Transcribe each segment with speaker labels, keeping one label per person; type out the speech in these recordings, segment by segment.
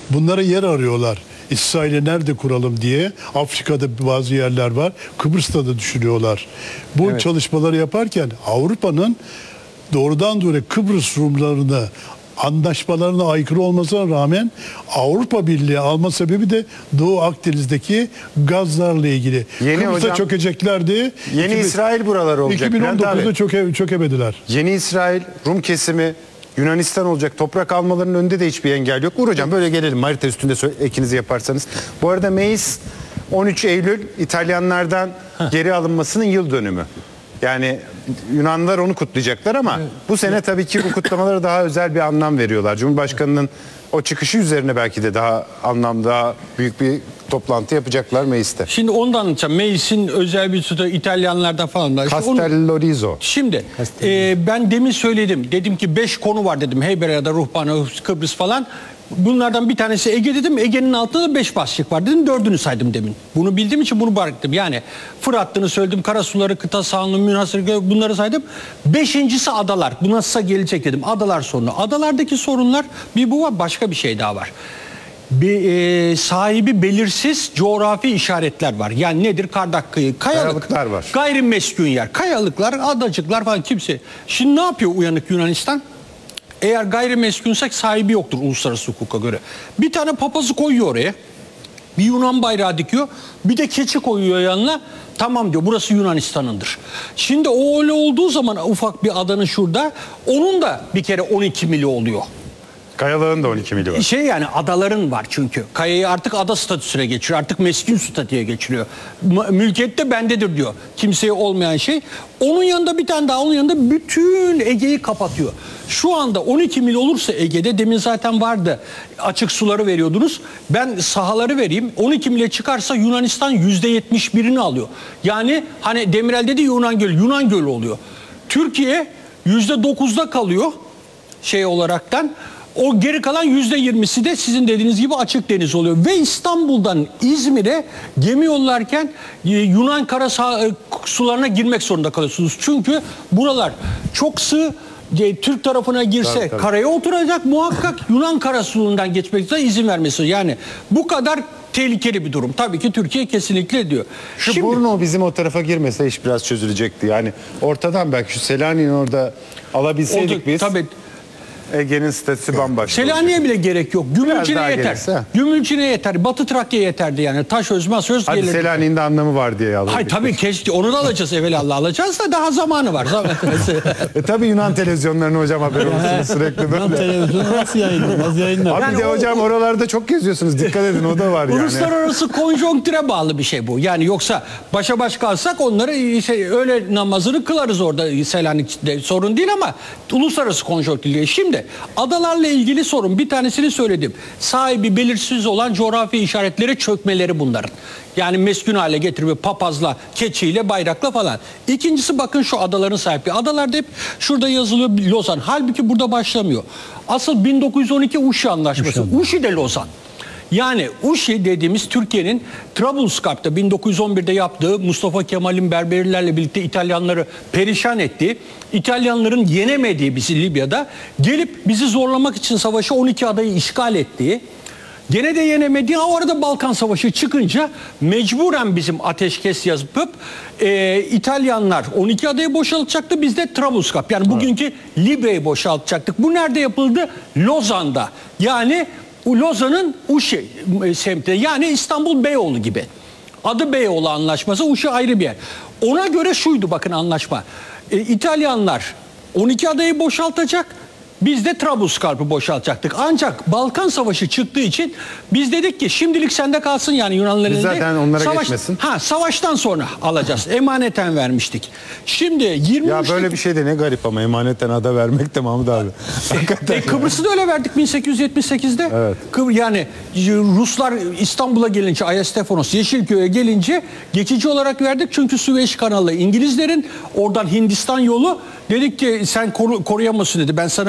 Speaker 1: Bunlara yer arıyorlar. İsrail'e nerede kuralım diye. Afrika'da bazı yerler var. Kıbrıs'ta da düşünüyorlar. Bu çalışmaları yaparken Avrupa'nın doğrudan doğruya Kıbrıs Rumlarını anlaşmalarına aykırı olmasına rağmen Avrupa Birliği alma sebebi de Doğu Akdeniz'deki gazlarla ilgili. Kıbrıs'a çökeceklerdi.
Speaker 2: Yeni İsrail buralar olacak.
Speaker 1: 2019'da çökemediler.
Speaker 2: Yeni İsrail, Rum kesimi, Yunanistan olacak. Toprak almalarının önünde de hiçbir engel yok. Uğur Hocam böyle gelelim. Harita üstünde ekinizi yaparsanız. Bu arada Mayıs 13 Eylül İtalyanlardan geri alınmasının yıl dönümü. Yani Yunanlılar onu kutlayacaklar ama bu sene tabii ki bu kutlamalara daha özel bir anlam veriyorlar. Cumhurbaşkanının o çıkışı üzerine belki de daha anlamlı, daha büyük bir toplantı yapacaklar Mayıs'ta.
Speaker 3: Şimdi ondan anlatacağım. Mayıs'ın özel bir tutu İtalyanlardan falan var.
Speaker 2: Castellorizo.
Speaker 3: Şimdi ben demin söyledim. Dedim ki 5 konu var dedim. Heybeliada, Ruhbana, Kıbrıs falan. Bunlardan bir tanesi Ege dedim. Ege'nin altında da 5 başlık var dedim. 4'ünü saydım demin. Bunu bildiğim için bunu bıraktım. Yani Fırat'ını söyledim. Karasuları, kıta sahanlığı, münhasır bunları saydım. 5.'si adalar. Bu nasılsa gelecek dedim. Adalar sorunu. Adalardaki sorunlar bir bu var. Başka bir şey daha var. Sahibi belirsiz coğrafi işaretler var. Yani nedir? Kardak kıyı,
Speaker 2: Kayalıklar var.
Speaker 3: Gayrimeskun yer. Kayalıklar, adacıklar falan kimse. Şimdi ne yapıyor uyanık Yunanistan? Eğer gayrimeskunsak sahibi yoktur uluslararası hukuka göre. Bir tane papazı koyuyor oraya. Bir Yunan bayrağı dikiyor. Bir de keçi koyuyor yanına. Tamam diyor, burası Yunanistan'ındır. Şimdi o öyle olduğu zaman ufak bir adanın şurada, onun da bir kere 12 mili oluyor.
Speaker 2: Kayalığın da 12 mili var.
Speaker 3: Yani adaların var çünkü. Kayayı artık ada statüsüne geçiriyor. Artık meskun statüye geçiriyor. Mülkiyette bendedir diyor. Kimseye olmayan şey. Onun yanında bir tane daha, onun yanında bütün Ege'yi kapatıyor. Şu anda 12 mil olursa Ege'de, demin zaten vardı. Açık suları veriyordunuz. Ben sahaları vereyim. 12 mile çıkarsa Yunanistan %71'ini alıyor. Yani hani Demirel dedi Yunan Gölü oluyor. Türkiye %9'da kalıyor şey olaraktan. O geri kalan %20'si de sizin dediğiniz gibi açık deniz oluyor. Ve İstanbul'dan İzmir'e gemi yollarken Yunan kara sularına girmek zorunda kalıyorsunuz. Çünkü buralar çok sığ. Türk tarafına girse tabii. Karaya oturacak, muhakkak Yunan karasuluğundan geçmekte izin vermesi. Yani bu kadar tehlikeli bir durum. Tabii ki Türkiye kesinlikle diyor.
Speaker 2: Şu Burnu bizim o tarafa girmese iş biraz çözülecekti. Yani ortadan belki şu Selanik'in orada alabilseydik biz. Tabii. Ege'nin statüsü bambaşka.
Speaker 3: Selanik'e bile gerek yok. Gümülcine yeter.
Speaker 2: Gelirse.
Speaker 3: Gümülcine yeter. Batı Trakya yeterdi yani. Taşöz, Masöz
Speaker 2: gelir. Hadi Selanik'in de anlamı var diye alırdık.
Speaker 3: Hayır tabii keşke onu da alacağız evvelallah alacağız da daha zamanı var.
Speaker 2: Tabii Yunan televizyonlarını hocam haber olursunuz sürekli böyle.
Speaker 4: Yunan televizyonu nasıl yayınlar?
Speaker 2: Abi yani de hocam oralarda çok geziyorsunuz. Dikkat edin o da var yani.
Speaker 3: Uluslararası konjonktüre bağlı bir şey bu. Yani yoksa başa baş kalsak onları öğle namazını kılarız orada Selanik'te sorun değil ama uluslararası konjonktür. Şimdi adalarla ilgili sorun bir tanesini söyledim. Sahibi belirsiz olan coğrafi işaretlere çökmeleri bunların. Yani meskun hale getirme papazla, keçiyle, bayrakla falan. İkincisi bakın şu adaların sahibi. Adalarda hep şurada yazılıyor Lozan. Halbuki burada başlamıyor. Asıl 1912 Uşi Anlaşması. Uşi de Lozan. Yani Uşi dediğimiz Türkiye'nin Trablusgarp'ta 1911'de yaptığı, Mustafa Kemal'in Berberilerle birlikte İtalyanları perişan ettiği, İtalyanların yenemediği bizi Libya'da gelip bizi zorlamak için savaşı 12 adayı işgal ettiği, gene de yenemediği, o arada Balkan Savaşı çıkınca mecburen bizim ateşkes yapıp İtalyanlar 12 adayı boşaltacaktı, biz de Trablusgarp yani bugünkü Libya'yı boşaltacaktık. Bu nerede yapıldı? Lozan'da. Yani Lozan'ın Uşi semti yani İstanbul Beyoğlu gibi. Adı Beyoğlu Anlaşması, Uşi ayrı bir yer. Ona göre şuydu bakın anlaşma. İtalyanlar 12 adayı boşaltacak. Biz de Trablusgarp'ı boşaltacaktık. Ancak Balkan Savaşı çıktığı için biz dedik ki şimdilik sende kalsın yani Yunanlıların elinde.
Speaker 2: Zaten onlara geçmesin.
Speaker 3: Savaştan sonra alacağız. Emaneten vermiştik. Şimdi 23
Speaker 2: Ya böyle bir şey de ne garip ama emaneten ada vermek de Mahmut abi.
Speaker 3: Kıbrıs'ı da öyle verdik 1878'de.
Speaker 2: Evet.
Speaker 3: Yani Ruslar İstanbul'a gelince, Ayastefanos, Yeşilköy'e gelince geçici olarak verdik. Çünkü Süveyş kanalı İngilizlerin, oradan Hindistan yolu. Dedik ki sen koruyamazsın dedi. Ben sana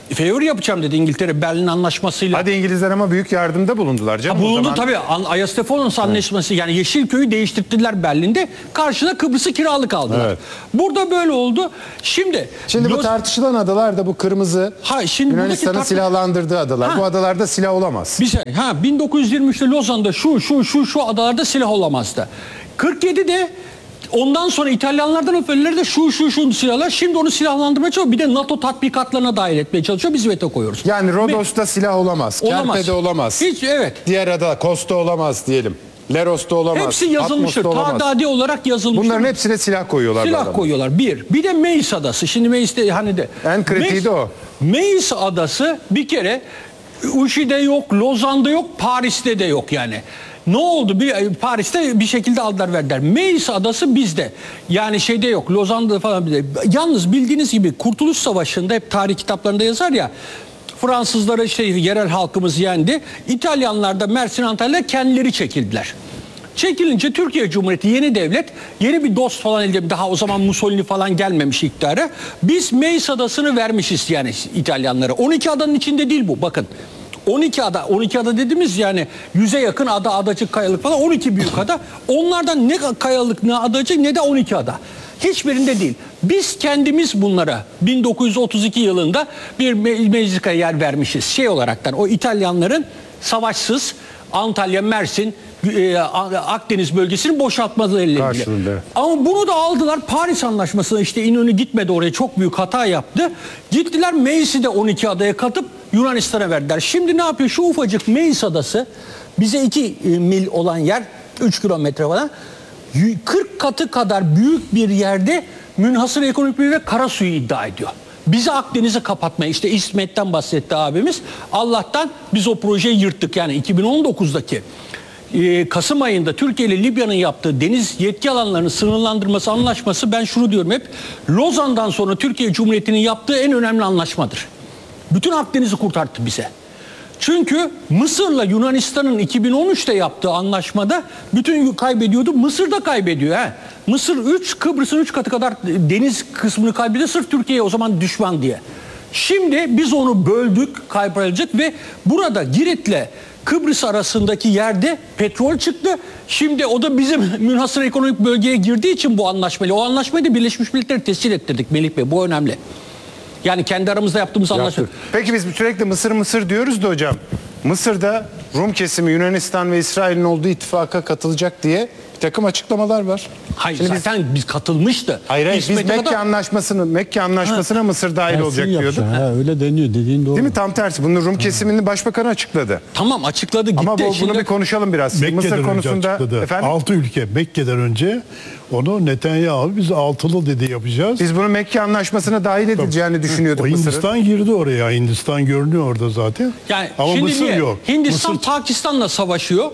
Speaker 3: favor yapacağım dedi İngiltere Berlin Anlaşması'yla.
Speaker 2: Hadi İngilizler ama büyük yardımda bulundular canım. O
Speaker 3: Bulundu
Speaker 2: zaman.
Speaker 3: tabii. Ayastefanos Anlaşması yani Yeşilköy'ü değiştirdiler Berlin'de. Karşına Kıbrıs'ı kiralık aldılar.
Speaker 2: Evet.
Speaker 3: Burada böyle oldu. Şimdi
Speaker 2: Bu tartışılan adalar da bu kırmızı
Speaker 3: şimdi
Speaker 2: Yunanistan'ın
Speaker 3: buradaki
Speaker 2: silahlandırdığı adalar. Bu adalarda silah olamaz.
Speaker 3: 1923'te Lozan'da şu adalarda silah olamazdı. 47'de ondan sonra İtalyanlardan öpüleri de şu silahlar. Şimdi onu silahlandırmaya çalışıyor. Bir de NATO tatbikatlarına dahil etmeye çalışıyor. Biz veto koyuyoruz.
Speaker 2: Yani Rodos'ta silah olamaz. Kerpe'de olamaz.
Speaker 3: Hiç evet.
Speaker 2: Diğer ada Kosta olamaz diyelim. Leros'ta olamaz.
Speaker 3: Hepsi yazılmıştır.
Speaker 2: Patmos'ta olamaz.
Speaker 3: Tadadi olarak yazılmıştır.
Speaker 2: Bunların hepsine silah koyuyorlar. bu
Speaker 3: silah
Speaker 2: adamlar.
Speaker 3: koyuyorlar. Bir de Meis Adası. Şimdi Meis'te hani de.
Speaker 2: En kritiği de o.
Speaker 3: Meis Adası bir kere Uşi'de yok, Lozan'da yok, Paris'te de yok yani. Ne oldu? Paris'te bir şekilde aldılar verdiler. Meis Adası bizde. Yani şeyde yok. Lozan'da falan bizde. Yalnız bildiğiniz gibi Kurtuluş Savaşı'nda hep tarih kitaplarında yazar ya. Fransızlara yerel halkımız yendi. İtalyanlar da Mersin, Antalya kendileri çekildiler. Çekilince Türkiye Cumhuriyeti yeni devlet, yeni bir dost falan elde, daha o zaman Mussolini falan gelmemiş iktidara. Biz Meis Adası'nı vermişiz yani İtalyanlara. 12 adanın içinde değil bu bakın. 12 ada dediğimiz yani 100'e yakın ada, adacık, kayalık falan 12 büyük ada. Onlardan ne kayalık ne adacık ne de 12 ada. Hiçbirinde değil. Biz kendimiz bunlara 1932 yılında bir meclika yer vermişiz. Şey olaraktan o İtalyanların savaşsız Antalya, Mersin, Akdeniz bölgesini boşaltmalarıyla
Speaker 2: Karşılığında.
Speaker 3: ilgili. Ama bunu da aldılar. Paris Anlaşması'na işte İnönü gitmedi oraya. Çok büyük hata yaptı. Gittiler Meis'i de 12 adaya katıp Yunanistan'a verdiler. Şimdi ne yapıyor? Şu ufacık Meis Adası bize 2 mil olan yer 3 kilometre falan 40 katı kadar büyük bir yerde münhasır ekonomik bir ve kara suyu iddia ediyor. Bizi Akdeniz'e kapatmaya işte İsmet'ten bahsetti abimiz. Allah'tan biz o projeyi yırttık. Yani 2019'daki Kasım ayında Türkiye ile Libya'nın yaptığı deniz yetki alanlarının sınırlandırması anlaşması ben şunu diyorum hep Lozan'dan sonra Türkiye Cumhuriyeti'nin yaptığı en önemli anlaşmadır. Bütün Akdeniz'i kurtarttı bize. Çünkü Mısır'la Yunanistan'ın 2013'te yaptığı anlaşmada bütün kaybediyordu. Mısır da kaybediyor. Mısır 3, Kıbrıs'ın 3 katı kadar deniz kısmını kaybediyor sırf Türkiye'ye o zaman düşman diye. Şimdi biz onu böldük, kaybedecek ve burada Girit'le Kıbrıs arasındaki yerde petrol çıktı. Şimdi o da bizim münhasır ekonomik bölgeye girdiği için bu anlaşmayla. O anlaşmayı da Birleşmiş Milletler'e tescil ettirdik Melih Bey. Bu önemli. Yani kendi aramızda yaptığımız anlaşma.
Speaker 2: Peki biz sürekli Mısır diyoruz da hocam. Mısır'da Rum kesimi Yunanistan ve İsrail'in olduğu ittifaka katılacak diye bir takım açıklamalar var.
Speaker 3: Hayır
Speaker 2: Şimdi
Speaker 3: zaten biz katılmıştı.
Speaker 2: Hayır biz
Speaker 3: İsmet'e
Speaker 2: Mekke Anlaşması'na Mısır dahil olacak diyordu.
Speaker 4: Öyle deniyor dediğin doğru.
Speaker 2: Değil mi? Tam tersi. Bunu Rum kesiminin başbakanı açıkladı.
Speaker 3: Tamam açıkladı gitti.
Speaker 2: Ama bunu
Speaker 3: Şimdi
Speaker 2: bir konuşalım biraz.
Speaker 1: Mekke'den
Speaker 2: Mısır
Speaker 1: önce
Speaker 2: konusunda
Speaker 1: açıkladı.
Speaker 2: efendim
Speaker 1: 6 ülke Mekke'den önce onu Netanyahu biz altılı dedi yapacağız.
Speaker 2: biz bunu Mekke Anlaşması'na dahil edileceğini düşünüyorduk
Speaker 1: O
Speaker 2: Mısır'ın.
Speaker 1: Hindistan girdi oraya. Hindistan görünüyor orada zaten.
Speaker 3: Yani
Speaker 1: Ama
Speaker 3: şimdi
Speaker 1: Mısır
Speaker 3: niye?
Speaker 1: yok.
Speaker 3: Hindistan
Speaker 1: Mısır
Speaker 3: Pakistan'la savaşıyor.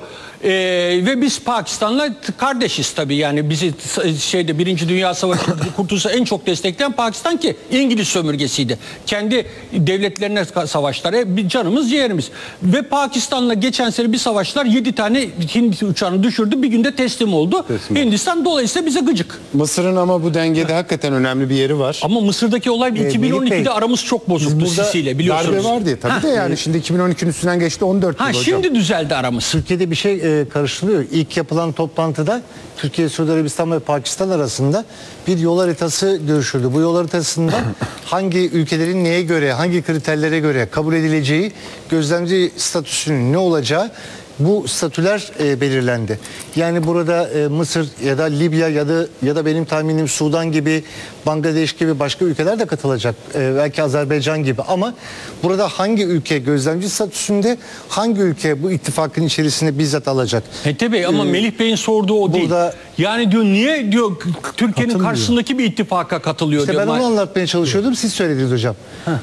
Speaker 3: Ve biz Pakistan'la kardeşiz tabii yani bizi Birinci Dünya Savaşı Kurtuluş'u en çok destekleyen Pakistan ki İngiliz sömürgesiydi. Kendi devletlerine savaştılar. Bir canımız ciğerimiz. Ve Pakistan'la geçen sene bir savaşlar 7 tane Hint uçağını düşürdü. Bir günde teslim oldu. Hindistan dolayısıyla bize gıcık.
Speaker 2: Mısır'ın ama bu dengede hakikaten önemli bir yeri var.
Speaker 3: Ama Mısır'daki olay
Speaker 2: Melih
Speaker 3: 2012'de
Speaker 2: Bey,
Speaker 3: aramız çok bozuktu Sisi'yle biliyorsunuz.
Speaker 2: Darbe var diye tabii de yani şimdi 2012'nin üstünden geçti 14 yıl hocam.
Speaker 3: Şimdi düzeldi aramız.
Speaker 5: Türkiye'de bir şey karışılıyor. İlk yapılan toplantıda Türkiye, Suudi Arabistan ve Pakistan arasında bir yol haritası görüşüldü. Bu yol haritasında hangi ülkelerin neye göre, hangi kriterlere göre kabul edileceği, gözlemci statüsünün ne olacağı bu statüler belirlendi. Yani burada Mısır ya da Libya ya da benim tahminim Sudan gibi, Bangladeş gibi başka ülkeler de katılacak. Belki Azerbaycan gibi ama burada hangi ülke gözlemci statüsünde, hangi ülke bu ittifakın içerisine bizzat alacak?
Speaker 3: Mete Bey ama Melih Bey'in sorduğu o değil.
Speaker 5: burada-
Speaker 3: Yani diyor niye diyor Türkiye'nin karşısındaki bir ittifaka katılıyor
Speaker 5: İşte
Speaker 3: diyor.
Speaker 5: ben onu anlatmaya çalışıyordum. Siz söylediniz hocam.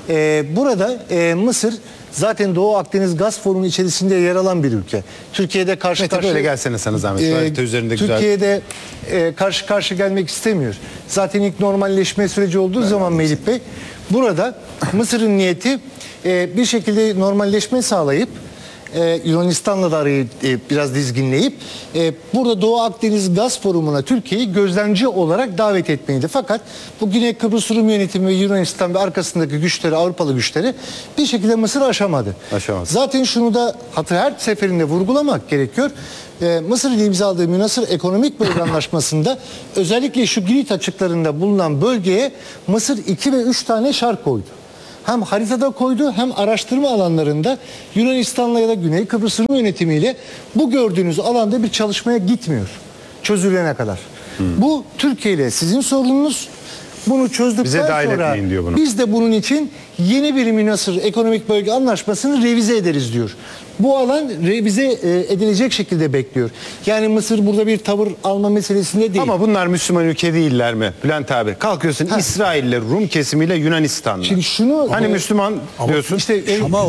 Speaker 5: Burada Mısır zaten Doğu Akdeniz Gaz Forumu içerisinde yer alan bir ülke. Türkiye'de karşı
Speaker 2: Mete
Speaker 5: karşıya...
Speaker 2: böyle gelsene sana zahmet. Şu harita üzerinde güzel.
Speaker 5: Türkiye'de karşı karşı gelmek istemiyor. Zaten ilk normalleşme süreci olduğu zaman Melih Bey burada Mısır'ın niyeti bir şekilde normalleşme sağlayıp Yunanistan'la da arayı biraz dizginleyip burada Doğu Akdeniz Gaz Forumu'na Türkiye'yi gözlemci olarak davet etmeydi. Fakat bu Güney Kıbrıs Rum yönetimi ve Yunanistan ve arkasındaki güçleri, Avrupalı güçleri bir şekilde Mısır'ı aşamadı. Zaten şunu da her seferinde vurgulamak gerekiyor. Mısır ile imzaladığı Münasır Ekonomik Bölge Anlaşması'nda özellikle şu Girit açıklarında bulunan bölgeye Mısır 2 ve 3 tane şart koydu. Hem haritada koydu hem araştırma alanlarında Yunanistan'la ya da Güney Kıbrıs Rum yönetimiyle bu gördüğünüz alanda bir çalışmaya gitmiyor. Çözülene kadar. Bu Türkiye ile sizin sorununuz. Bunu çözdükten
Speaker 2: Bize dahil
Speaker 5: sonra
Speaker 2: etmeyin diyor bunu.
Speaker 5: biz de bunun için yeni bir Münasır Ekonomik Bölge Anlaşması'nı revize ederiz diyor. Bu alan revize edilecek şekilde bekliyor. Yani Mısır burada bir tavır alma meselesinde değil.
Speaker 2: Ama bunlar Müslüman ülke değiller mi Bülent abi? Kalkıyorsun İsrail'le, Rum kesimiyle Yunanistan'la.
Speaker 5: Şimdi şunu
Speaker 2: hani Müslüman diyorsun.
Speaker 5: İşte
Speaker 4: Ama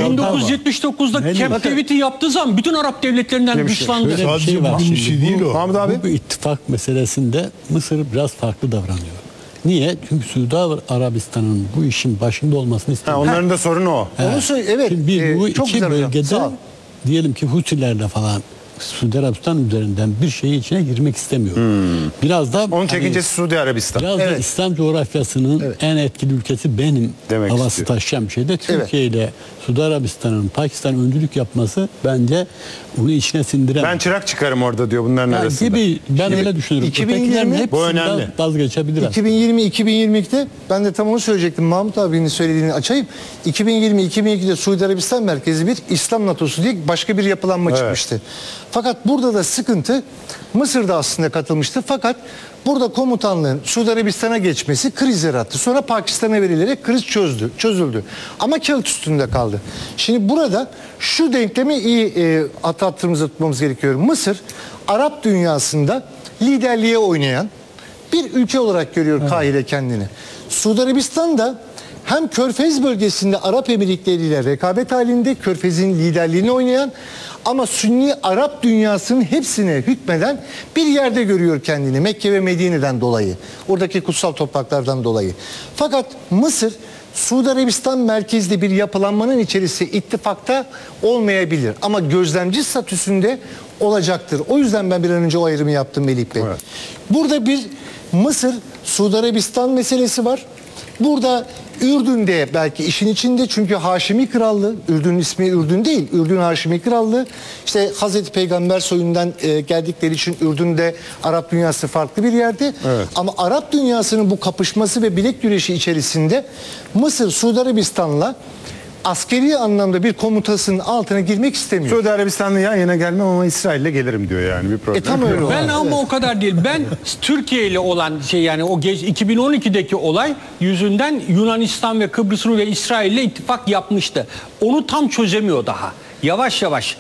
Speaker 3: 1979'da Camp David'i yaptığı zaman bütün Arap devletlerinden dışlandı.
Speaker 4: Şöyle bir
Speaker 1: Sadece
Speaker 4: şey var
Speaker 1: bugün
Speaker 4: şimdi.
Speaker 1: işi değil o.
Speaker 2: Mahmut abi.
Speaker 4: Bu ittifak meselesinde Mısır biraz farklı davranıyor. Niye? Çünkü Suudi Arabistan'ın bu işin başında olmasını istemiyor.
Speaker 2: Onların da sorunu o.
Speaker 5: onu evet.
Speaker 4: Şimdi bu
Speaker 5: çok
Speaker 4: iki
Speaker 5: güzel hocam.
Speaker 4: bölgede
Speaker 5: Sağ ol.
Speaker 4: diyelim ki Hutilerle falan Suudi Arabistan üzerinden bir şeyin içine girmek istemiyor. Biraz da
Speaker 2: Onun çekincesi Suudi Arabistan.
Speaker 4: biraz da
Speaker 5: Evet.
Speaker 4: İslam coğrafyasının en etkili ülkesi benim
Speaker 2: Demek
Speaker 4: havası
Speaker 2: istiyor.
Speaker 4: taşıyan bir şey de Türkiye ile Suudi Arabistan'ın Pakistan öncülük yapması bence bunu içine sindiremez.
Speaker 2: Ben çırak çıkarım orada diyor bunların
Speaker 4: Yani
Speaker 2: arasında.
Speaker 4: gibi ben öyle düşünüyorum.
Speaker 5: 2020
Speaker 4: Ötekilerin
Speaker 2: bu
Speaker 4: hepsinden
Speaker 2: önemli.
Speaker 4: vazgeçebilir.
Speaker 5: 2020-2022'de ben de tam onu söyleyecektim. Mahmut abinin söylediğini açayım. 2020-2022'de Suudi Arabistan merkezi bir İslam NATO'su diye başka bir yapılanma çıkmıştı. Fakat burada da sıkıntı Mısır'da aslında katılmıştı. Fakat burada komutanlığın Suudi Arabistan'a geçmesi kriz yarattı. Sonra Pakistan'a verilerek kriz çözüldü. Ama kağıt üstünde kaldı. Şimdi burada şu denklemi iyi attığımızı tutmamız gerekiyor. Mısır Arap dünyasında liderliğe oynayan bir ülke olarak görüyor Kahire kendini. Suudi Arabistan da hem Körfez bölgesinde Arap Emirlikleri ile rekabet halinde Körfez'in liderliğini oynayan ama Sünni Arap dünyasının hepsine hükmeden bir yerde görüyor kendini Mekke ve Medine'den dolayı. Oradaki kutsal topraklardan dolayı. Fakat Mısır Suudi Arabistan merkezli bir yapılanmanın içerisinde ittifakta olmayabilir. Ama gözlemci statüsünde olacaktır. O yüzden ben bir an önce o ayrımı yaptım Melih Bey.
Speaker 2: Evet.
Speaker 5: Burada bir Mısır, Suudi Arabistan meselesi var. Burada Ürdün'de belki işin içinde çünkü Haşimi Krallığı, Ürdün'ün ismi Ürdün değil, Ürdün Haşimi Krallığı. İşte Hazreti Peygamber soyundan geldikleri için Ürdün'de Arap dünyası farklı bir yerde.
Speaker 2: Evet.
Speaker 5: Ama Arap dünyasının bu kapışması ve bilek güreşi içerisinde Mısır, Suudi Arabistan'la askeri anlamda bir komutasının altına girmek istemiyor.
Speaker 2: Suudi Arabistan'la yan yana gelmem ama İsrail'le gelirim diyor yani bir problem.
Speaker 5: Tam öyle.
Speaker 3: Ben ama o kadar değil. Ben Türkiye ile olan şey yani o 2012'deki olay yüzünden Yunanistan ve Kıbrıs Rum ve İsrail ile ittifak yapmıştı. Onu tam çözemiyor daha. Yavaş yavaş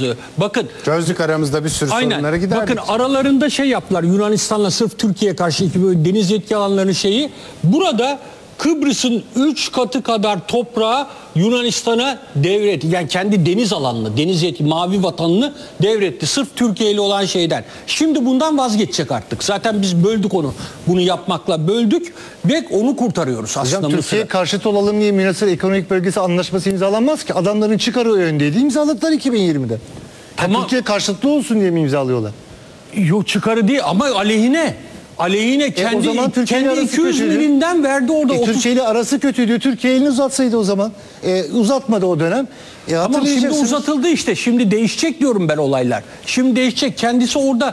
Speaker 3: bakın
Speaker 2: Çözdük aramızda bir sürü sorunlara
Speaker 3: aynen.
Speaker 2: giderdik.
Speaker 3: Bakın aralarında şey yaptılar Yunanistan'la sırf Türkiye'ye karşı böyle deniz yetki alanlarının şeyi. Burada Kıbrıs'ın 3 katı kadar toprağı Yunanistan'a devretti. Yani kendi deniz alanını, deniz yetki, mavi vatanını devretti. Sırf Türkiye ile olan şeyden. Şimdi bundan vazgeçecek artık. Zaten biz böldük onu. Bunu yapmakla böldük ve onu kurtarıyoruz aslında.
Speaker 5: Hocam Türkiye karşıt olalım diye Münasır Ekonomik Bölgesi Anlaşması imzalanmaz ki. Adamların çıkarı o yöndeydi. İmzaladılar 2020'de.
Speaker 3: Tamam.
Speaker 5: Türkiye karşıtlı olsun diye mi imzalıyorlar?
Speaker 3: Yok çıkarı değil ama aleyhine. Aleyhine
Speaker 5: o zaman Türkiye
Speaker 3: kendi
Speaker 5: arası
Speaker 3: 200
Speaker 5: kötüydü.
Speaker 3: milinden verdi orada. 30.
Speaker 5: Türkiye ile arası kötüydü. Türkiye elini uzatsaydı o zaman. Uzatmadı o dönem.
Speaker 3: Ama şimdi
Speaker 5: Hatırlayacaksınız.
Speaker 3: uzatıldı işte. Şimdi değişecek diyorum ben olaylar. Şimdi değişecek. Kendisi orada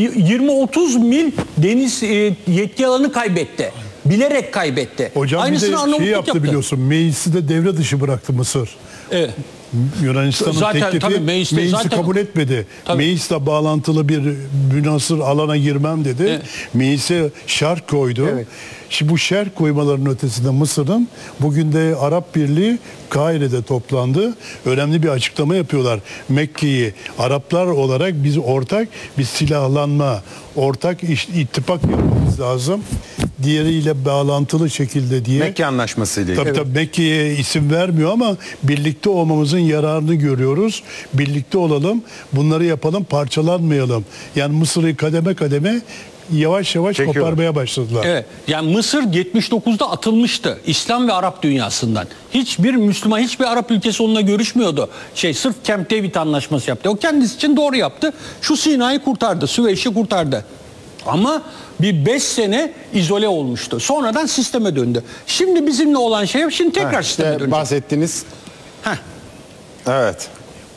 Speaker 3: 20-30 mil deniz yetki alanı kaybetti. Bilerek kaybetti.
Speaker 1: Hocam
Speaker 3: Aynısını
Speaker 1: bir de
Speaker 3: Arnavutluk
Speaker 1: şey yaptı biliyorsun. Meclisi de devre dışı bıraktı Mısır.
Speaker 3: Evet.
Speaker 1: Yunanistan'ın
Speaker 3: Zaten
Speaker 1: teklifi
Speaker 3: tabii mecliste zaten-
Speaker 1: kabul etmedi.
Speaker 3: Tabii.
Speaker 1: Meclisle bağlantılı bir münasır alana girmem dedi.
Speaker 3: Evet.
Speaker 1: Meclise şart koydu.
Speaker 5: Evet.
Speaker 1: Şimdi bu şart koymaların ötesinde Mısır'ın bugün de Arap Birliği Kahire'de toplandı. Önemli bir açıklama yapıyorlar. Mekke'yi Araplar olarak biz ortak bir silahlanma, ortak ittifak yapmamız lazım. Diğeriyle bağlantılı şekilde diye.
Speaker 2: Mekke Anlaşması'yla ilgili.
Speaker 1: Tabii Mekke'ye isim vermiyor ama birlikte olmamızın yararını görüyoruz. Birlikte olalım, bunları yapalım, parçalanmayalım. Yani Mısır'ı kademe kademe yavaş yavaş
Speaker 2: Çekiyorlar.
Speaker 1: koparmaya başladılar.
Speaker 3: Evet. Yani Mısır 79'da atılmıştı İslam ve Arap dünyasından. Hiçbir Müslüman, hiçbir Arap ülkesi onunla görüşmüyordu. Sırf Camp David anlaşması yaptı. O kendisi için doğru yaptı. Şu Sina'yı kurtardı, Süveyş'i kurtardı. Ama bir 5 sene izole olmuştu. Sonradan sisteme döndü. Şimdi bizimle olan şey şimdi tekrar sisteme dönecek.
Speaker 2: Bahsettiğiniz.
Speaker 3: Heh.
Speaker 2: Evet.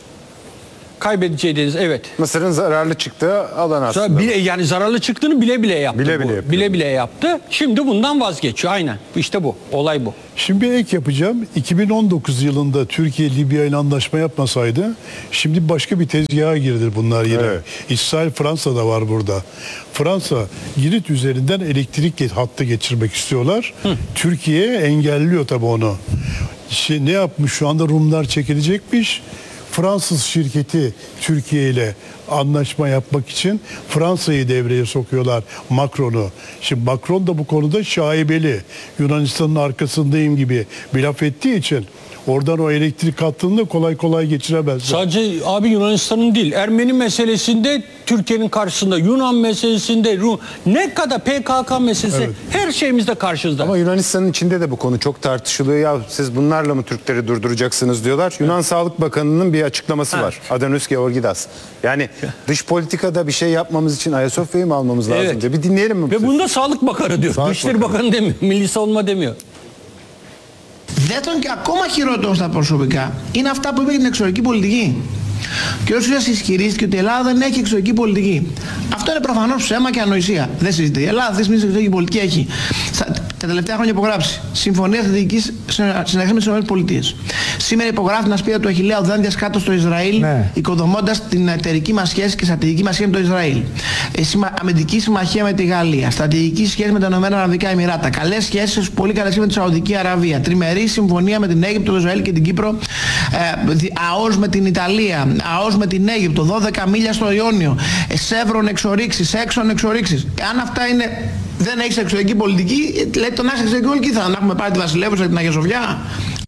Speaker 3: Kaybedeceğiniz evet.
Speaker 2: Mısır'ın zararlı çıktığı alan aslında.
Speaker 3: Yani zararlı çıktığını bile bile yaptı.
Speaker 2: Bile
Speaker 3: bu.
Speaker 2: bile yapıyor.
Speaker 3: Bile bile yaptı. Şimdi bundan vazgeçiyor. Aynen. İşte bu. Olay bu.
Speaker 1: Şimdi bir ek yapacağım. 2019 yılında Türkiye Libya ile anlaşma yapmasaydı şimdi başka bir tezgaha girdi bunlar yine.
Speaker 2: Evet.
Speaker 1: İsrail, Fransa da var burada. Fransa Girit üzerinden elektrik hattı geçirmek istiyorlar. Türkiye engelliyor tabii onu. Ne yapmış şu anda Rumlar çekilecekmiş. Fransız şirketi Türkiye ile anlaşma yapmak için Fransa'yı devreye sokuyorlar, Macron'u. Şimdi Macron da bu konuda şaibeli. Yunanistan'ın arkasındayım gibi bir laf ettiği için oradan o elektrik hattını da kolay kolay geçiremezler.
Speaker 3: Sadece abi Yunanistan'ın değil, Ermeni meselesinde Türkiye'nin karşısında, Yunan meselesinde, ne kadar PKK meselesi, her şeyimizde karşımızda.
Speaker 2: Ama Yunanistan'ın içinde de bu konu çok tartışılıyor. Ya siz bunlarla mı Türkleri durduracaksınız diyorlar. Yunan Sağlık Bakanı'nın bir açıklaması var. Adanos Georgidas. Yani dış politikada bir şey yapmamız için Ayasofya'yı mı almamız lazım
Speaker 3: Evet.
Speaker 2: diyor. Bir dinleyelim mi?
Speaker 3: Ve bunda Sağlık Bakanı diyor.
Speaker 2: Sağlık
Speaker 3: Dışişleri
Speaker 2: Bakanı.
Speaker 3: Bakanı demiyor, Milli Savunma demiyor.
Speaker 6: Δεύτερον και ακόμα χειρότερο στα προσωπικά είναι αυτά που είπε για την εξωτερική πολιτική. Και ο Σούσιας ισχυρίστηκε ότι η Ελλάδα δεν έχει εξωτερική πολιτική. Αυτό είναι προφανώς ψέμα και ανοησία. Δεν συζητείται. Η Ελλάδα αυτή τη εξωτερική πολιτική έχει τα τελευταία χρόνια υπογράψει συμφωνία στρατηγικής συνεργασίας με τις ΗΠΑ. Σήμερα υπογράφει την ασπίδα του Αχιλλέα οδάντιας κάτω στο Ισραήλ, οικοδομώντας την εταιρική μας σχέση και στρατηγική μας σχέση με το Ισραήλ. Αμυντική συμμαχία με τη Γαλλία, στρατηγική σχέση με τα Ηνωμένα Αραβικά Εμιράτα, καλές σχέσεις, πολύ καλές σχέσεις με τη Σαουδική Αραβία, τριμερή συμφωνία με την Αίγυπτο, το Ισραήλ και την Κύπρο, ΑΟΣ με την Ιταλία, ΑΟΣ με την Αίγυπτο, 12 μίλια στο Ιόνιο, σεύρων εξορίξεις, έξων εξορίξεις. Αν αυτά είναι, δεν έχεις εξωτερική πολιτική, λέει το να έχεις εξωτερική πολιτική θα έχουμε πάρει τη Βασιλεύουσα και την Αγία Σοφιά.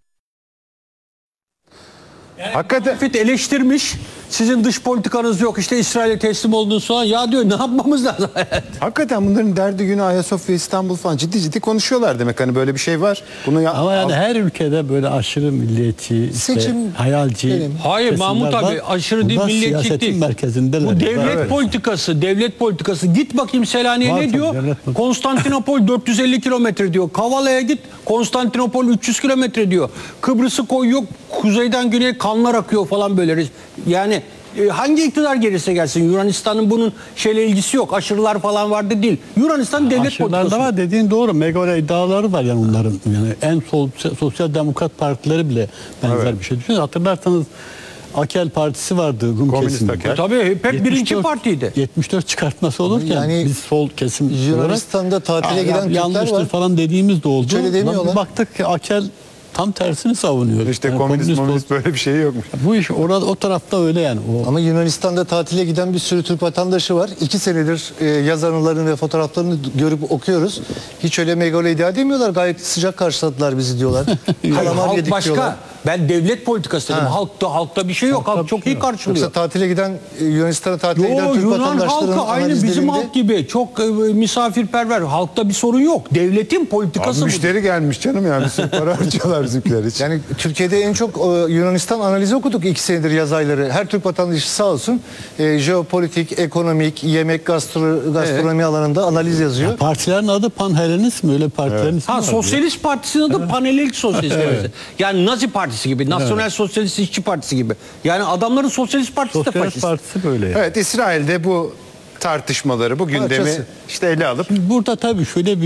Speaker 2: Hakikaten
Speaker 3: Muhalefet eleştirmiş. Sizin dış politikanız yok. İşte İsrail'e teslim oldunuz sonra. Ya diyor ne yapmamız lazım?
Speaker 2: hakikaten bunların derdi günü Ayasofya, İstanbul falan ciddi ciddi konuşuyorlar demek. Hani böyle bir şey var. Bunu
Speaker 4: Ama yani her ülkede böyle aşırı milliyetçi, işte
Speaker 5: Seçim
Speaker 4: hayalci
Speaker 5: benim.
Speaker 3: Hayır
Speaker 4: kesimler
Speaker 3: Mahmut
Speaker 4: var.
Speaker 3: abi aşırı değil,
Speaker 4: Bunlar
Speaker 3: milliyetçilik
Speaker 4: siyasetin
Speaker 3: değil.
Speaker 4: merkezindeler.
Speaker 3: Bu devlet
Speaker 4: Evet.
Speaker 3: politikası, devlet politikası. Git bakayım Selanik'e
Speaker 4: Var
Speaker 3: ne
Speaker 4: tabii,
Speaker 3: diyor?
Speaker 4: devlet politikası.
Speaker 3: Konstantinopol 450 kilometre diyor. Kavala'ya git, Konstantinopol 300 kilometre diyor. Kıbrıs'ı koyuyor, kuzeyden güneye kanlar akıyor falan böyle. Yani hangi iktidar gelirse gelsin Yunanistan'ın bunun şeyle ilgisi yok. Aşırılar falan vardı değil. Yunanistan devlet
Speaker 4: Aşırılarda
Speaker 3: politikası.
Speaker 4: var dediğin doğru. Megalo iddiaları var yani onların. Yani en sosyal demokrat partileri bile benzer bir şey düşünüyor. Hatırlarsanız Akel Partisi vardı Rum
Speaker 2: Komünist
Speaker 4: kesimi.
Speaker 2: Akel.
Speaker 3: Tabii hep birinci partiydi.
Speaker 4: 74 çıkartması olurken
Speaker 5: Yani
Speaker 4: biz sol kesim
Speaker 5: Yunanistan'da tatile giden Türkler
Speaker 4: yanlıştır
Speaker 5: var.
Speaker 4: falan dediğimiz de oldu.
Speaker 5: Hiç öyle demiyorlar.
Speaker 4: Bir baktık ki Akel tam tersini savunuyor.
Speaker 2: işte
Speaker 4: Yani
Speaker 2: komünist böyle bir şey yokmuş.
Speaker 4: Bu iş o tarafta öyle yani.
Speaker 5: Ama Yunanistan'da tatile giden bir sürü Türk vatandaşı var. 2 senedir yaz anılarını ve fotoğraflarını görüp okuyoruz. Hiç öyle megalo iddia demiyorlar. Gayet sıcak karşıladılar bizi diyorlar. Kalamar
Speaker 3: Halk
Speaker 5: yedik
Speaker 3: başka.
Speaker 5: diyorlar.
Speaker 3: Ben devlet politikası dedim. Halkta bir şey yok. Halk çok iyi karşılıyor.
Speaker 5: Yoksa tatile giden Yunanistan'a tatile giden
Speaker 3: Yo,
Speaker 5: Türk
Speaker 3: Yunan
Speaker 5: vatandaşların
Speaker 3: halkı aynı bizim
Speaker 5: analizlerinde
Speaker 3: halk gibi. Çok misafirperver. Halkta bir sorun yok. Devletin politikası
Speaker 2: Abi
Speaker 3: bu.
Speaker 2: müşteri gelmiş canım yani. Bir sürü para harcıyorlar bizimkiler için.
Speaker 5: yani Türkiye'de en çok Yunanistan analizi okuduk 2 senedir yaz ayları. Her Türk vatandaşı sağ olsun jeopolitik, ekonomik, yemek, gastronomi alanında analiz yazıyor.
Speaker 4: Partilerin adı Panhellenizm, öyle partilerin ismi var.
Speaker 3: Sosyalist Partisi'nin adı Panellik Sosyalist Partisi. Yani Nazi Partisi gibi, Nasyonel Sosyalist İşçi Partisi gibi. Yani adamların Sosyalist Partisi de
Speaker 4: Sosyalist
Speaker 3: faşist.
Speaker 4: Partisi böyle. Yani.
Speaker 2: Evet, İsrail'de bu tartışmaları, bu gündemi
Speaker 5: Parçası.
Speaker 2: işte ele alıp
Speaker 4: Burada tabii şöyle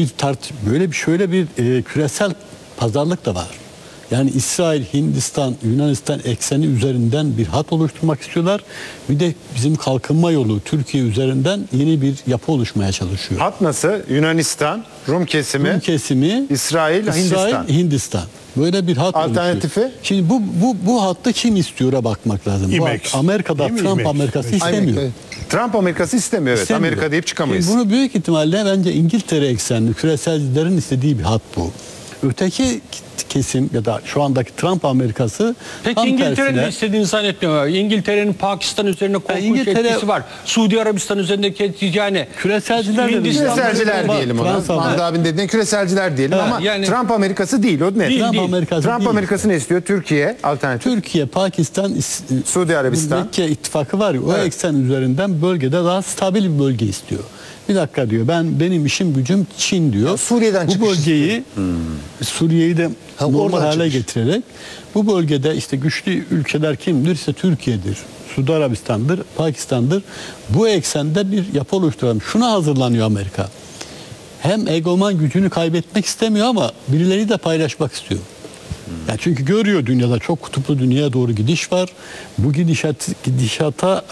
Speaker 4: bir küresel pazarlık da var. Yani İsrail, Hindistan, Yunanistan ekseni üzerinden bir hat oluşturmak istiyorlar. Bir de bizim kalkınma yolu Türkiye üzerinden yeni bir yapı oluşmaya çalışıyor.
Speaker 2: hat nasıl? Yunanistan, Rum kesimi,
Speaker 4: Rum kesimi,
Speaker 2: İsrail, Hindistan.
Speaker 4: Hindistan. Böyle bir hat
Speaker 2: Alternatifi?
Speaker 4: oluşuyor. Şimdi bu hattı kim istiyor'a bakmak lazım. Bu
Speaker 1: İmex.
Speaker 4: hat Amerika'da
Speaker 1: Değil mi
Speaker 4: Trump
Speaker 1: İmex?
Speaker 4: Amerikası
Speaker 1: İmex.
Speaker 4: istemiyor.
Speaker 5: Evet.
Speaker 2: Trump Amerika'sı istemiyor. Evet,
Speaker 4: İstemiyor.
Speaker 2: Amerika deyip çıkamayız.
Speaker 4: Bunu büyük ihtimalle bence İngiltere eksenli küreselcilerin istediği bir hat bu. Öteki kesim ya da şu andaki Trump Amerikası
Speaker 3: Peki
Speaker 4: tam
Speaker 3: İngiltere'nin
Speaker 4: tersine
Speaker 3: istediğini zannetmiyorum. İngiltere'nin Pakistan üzerine korkunç
Speaker 4: İngiltere-
Speaker 3: etkisi var. Suudi Arabistan üzerindeki etkisi yani.
Speaker 4: küreselciler de
Speaker 3: Hindistan-
Speaker 2: Küreselciler
Speaker 4: Ama
Speaker 2: diyelim ona.
Speaker 4: Fransa-
Speaker 2: Mahmut abinin dediğin küreselciler diyelim
Speaker 3: Ha,
Speaker 2: ama
Speaker 3: yani-
Speaker 2: Trump Amerikası değil. O ne?
Speaker 3: Değil,
Speaker 4: Trump
Speaker 3: değil.
Speaker 4: Amerikası
Speaker 2: Trump
Speaker 4: değil.
Speaker 2: Amerikası ne istiyor? Türkiye alternatif.
Speaker 4: Türkiye, Pakistan,
Speaker 2: Suudi Arabistan.
Speaker 4: Mekke ittifakı var ya, o
Speaker 2: Evet.
Speaker 4: eksen üzerinden bölgede daha stabil bir bölge istiyor. Bir dakika diyor, benim işim gücüm Çin diyor.
Speaker 5: Ya Suriye'den
Speaker 4: bu
Speaker 5: çıkış
Speaker 4: bölgeyi Suriye'yi de
Speaker 5: Ha,
Speaker 4: normal
Speaker 5: oradan
Speaker 4: hale
Speaker 5: çıkış.
Speaker 4: getirerek bu bölgede işte güçlü ülkeler kimdir? İşte Türkiye'dir, Suudi Arabistan'dır, Pakistan'dır. Bu eksende bir yapı oluşturalım. Şuna hazırlanıyor Amerika. Hem egoman gücünü kaybetmek istemiyor ama birileri de paylaşmak istiyor. Yani çünkü görüyor dünyada çok kutuplu dünyaya doğru gidiş var. Bu gidişata